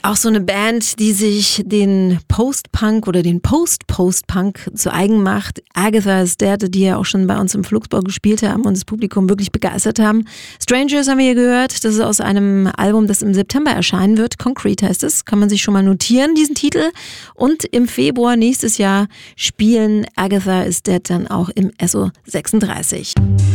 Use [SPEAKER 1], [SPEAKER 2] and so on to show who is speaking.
[SPEAKER 1] Auch so eine Band, die sich den Post-Punk oder den Post-Post-Punk zu eigen macht. Agatha is Dead, die ja auch schon bei uns im Flugsbau gespielt haben und das Publikum wirklich begeistert haben. Strangers haben wir hier gehört. Das ist aus einem Album, das im September erscheinen wird. Concrete heißt es. Kann man sich schon mal notieren, diesen Titel. Und im Februar nächstes Jahr spielen Agatha is Dead dann auch im SO 36.